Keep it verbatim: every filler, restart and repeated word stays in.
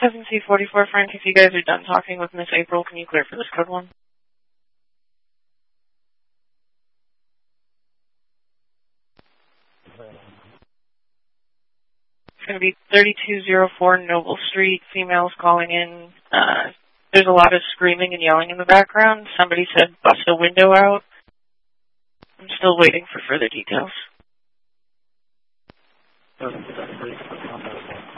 seven C forty-four, Frank, if you guys are done talking with Miss April, can you clear for this code one? It's going to be thirty-two oh four Noble Street, females calling in. Uh, there's a lot of screaming and yelling in the background. Somebody said bust a window out. I'm still waiting for further details.